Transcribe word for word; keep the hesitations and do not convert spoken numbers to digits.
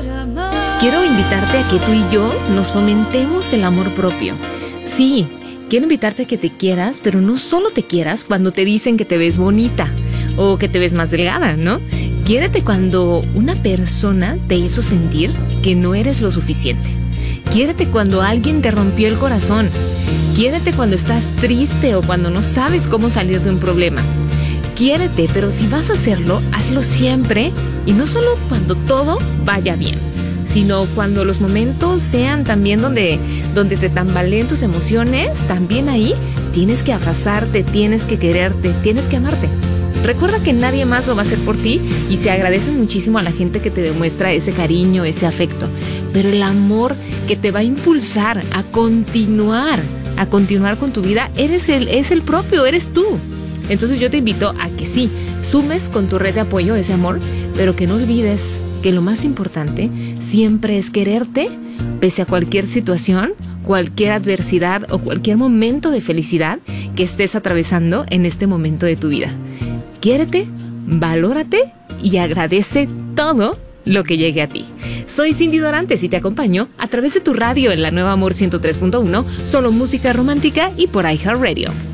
Quiero invitarte a que tú y yo nos fomentemos el amor propio. Sí, quiero invitarte a que te quieras, pero no solo te quieras cuando te dicen que te ves bonita o que te ves más delgada, ¿no? Quiérete cuando una persona te hizo sentir que no eres lo suficiente. Quiérete cuando alguien te rompió el corazón. Quiérete cuando estás triste o cuando no sabes cómo salir de un problema. Quiérete, pero si vas a hacerlo, hazlo siempre y no solo cuando todo vaya bien, sino cuando los momentos sean también donde, donde te tambaleen tus emociones, también ahí tienes que abrazarte, tienes que quererte, tienes que amarte. Recuerda que nadie más lo va a hacer por ti y se agradece muchísimo a la gente que te demuestra ese cariño, ese afecto. Pero el amor que te va a impulsar a continuar, a continuar con tu vida, eres el, es el propio, eres tú. Entonces yo te invito a que sí, sumes con tu red de apoyo ese amor, pero que no olvides que lo más importante siempre es quererte pese a cualquier situación, cualquier adversidad o cualquier momento de felicidad que estés atravesando en este momento de tu vida. Quiérete, valórate y agradece todo lo que llegue a ti. Soy Cindy Dorantes y te acompaño a través de tu radio en la Nueva Amor ciento tres punto uno, solo música romántica y por iHeartRadio.